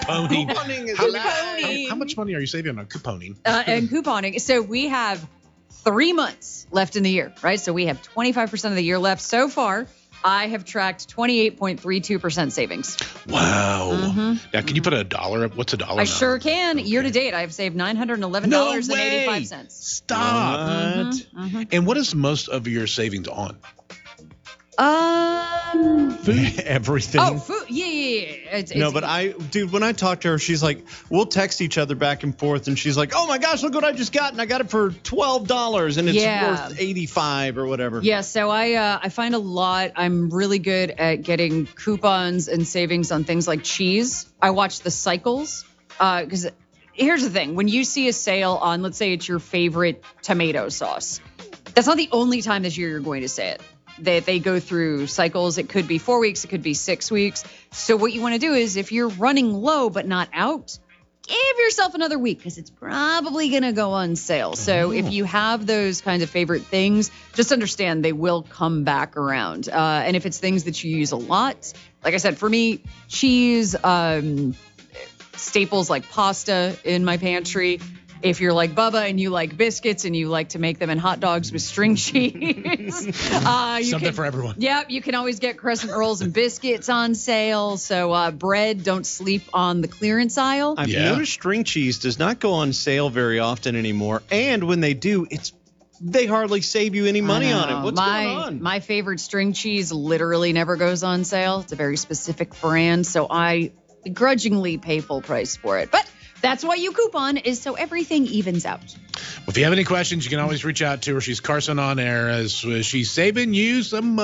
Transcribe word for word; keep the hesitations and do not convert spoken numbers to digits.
couponing. Couponing is how, live. how, how much money are you saving on couponing? Uh, and couponing. So we have three months left in the year, right? So we have twenty-five percent of the year left. So far, I have tracked twenty-eight point three two percent savings. Wow. Mm-hmm. Now, can you put a dollar? What's a dollar? I now? sure can. Okay. Year to date, I have saved nine hundred eleven dollars and eighty-five cents. Stop. What? Mm-hmm, mm-hmm. And what is most of your savings on? Um, Everything. oh, food. Yeah, yeah, yeah. It's, No, it's, but I, dude, when I talk to her, she's like, we'll text each other back and forth, and she's like, oh my gosh, look what I just got, and I got it for twelve dollars, and it's Yeah. worth eighty-five or whatever. Yeah, so I uh, I find a lot. I'm really good at getting coupons and savings on things like cheese. I watch the cycles because here's the thing: when you see a sale on, let's say it's your favorite tomato sauce, that's not the only time this year you're going to see it. They they go through cycles. It could be four weeks. It could be six weeks. So what you want to do is, if you're running low but not out, give yourself another week because it's probably going to go on sale. So if you have those kinds of favorite things, just understand they will come back around. Uh, and if it's things that you use a lot, like I said, for me, cheese, um, staples like pasta in my pantry. If you're like Bubba and you like biscuits and you like to make them in hot dogs with string cheese. uh, you Something can, for everyone. Yep, you can always get crescent rolls and biscuits on sale. So uh, bread, don't sleep on the clearance aisle. I've Yeah. noticed string cheese does not go on sale very often anymore, and when they do, it's they hardly save you any money I on it. know. What's my, going on? My favorite string cheese literally never goes on sale. It's a very specific brand, so I begrudgingly pay full price for it. But that's why you coupon, is so everything evens out. Well, if you have any questions, you can always reach out to her. She's Carson on air as uh, she's saving you some money.